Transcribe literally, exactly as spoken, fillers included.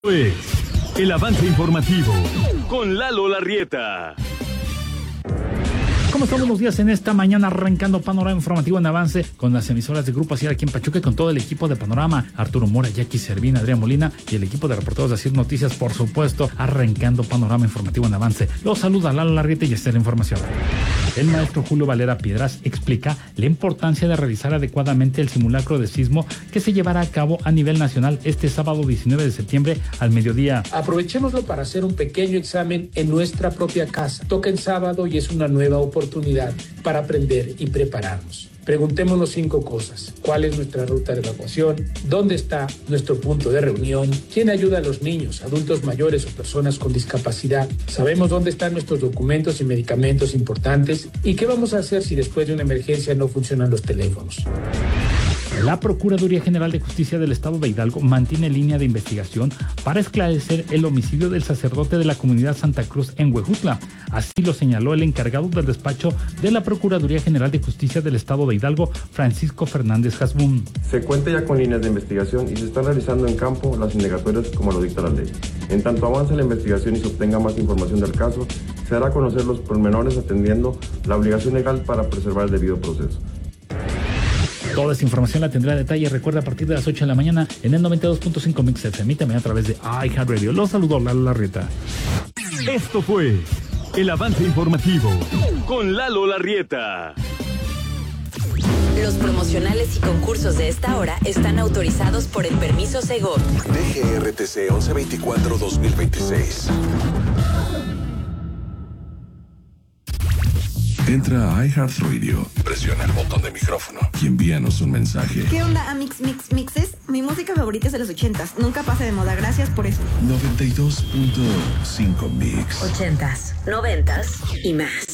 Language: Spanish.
Es el avance informativo con Lalo Larrieta. ¿Cómo estamos los días en esta mañana? Arrancando Panorama Informativo en Avance con las emisoras de Grupo Asir aquí en Pachuca, con todo el equipo de Panorama, Arturo Mora, Jackie Servín, Adrián Molina y el equipo de reporteros de Asir Noticias, por supuesto, arrancando Panorama Informativo en Avance. Los saluda Lalo Larrieta y esta es la información. El maestro Julio Valera Piedras explica la importancia de realizar adecuadamente el simulacro de sismo que se llevará a cabo a nivel nacional este sábado diecinueve de septiembre al mediodía. Aprovechémoslo para hacer un pequeño examen en nuestra propia casa. Toca en sábado y es una nueva oportunidad para aprender y prepararnos. Preguntémonos cinco cosas. ¿Cuál es nuestra ruta de evacuación? ¿Dónde está nuestro punto de reunión? ¿Quién ayuda a los niños, adultos mayores o personas con discapacidad? ¿Sabemos dónde están nuestros documentos y medicamentos importantes? ¿Y qué vamos a hacer si después de una emergencia no funcionan los teléfonos? La Procuraduría General de Justicia del Estado de Hidalgo mantiene línea de investigación para esclarecer el homicidio del sacerdote de la comunidad Santa Cruz en Huejutla. Así lo señaló el encargado del despacho de la Procuraduría General de Justicia del Estado de Hidalgo, Francisco Fernández Hasbún. Se cuenta ya con líneas de investigación y se están realizando en campo las indagatorias como lo dicta la ley. En tanto avance la investigación y se obtenga más información del caso, se hará conocer los pormenores atendiendo la obligación legal para preservar el debido proceso. Toda esta información la tendrá a detalle. Recuerda, a partir de las ocho de la mañana en el noventa y dos punto cinco Mix F M, también a través de iHeartRadio. Los saludó Lalo Larrieta. Esto fue el avance informativo con Lalo Larrieta. Los promocionales y concursos de esta hora están autorizados por el permiso Segov. D G R T C once veinticuatro dos mil veintiséis. Entra a iHeartRadio, presiona el botón de micrófono y envíanos un mensaje. ¿Qué onda, Amix Mix Mixes? Mi música favorita es de los ochentas. Nunca pasa de moda. Gracias por eso. noventa y dos punto cinco Mix. Ochentas, noventas y más.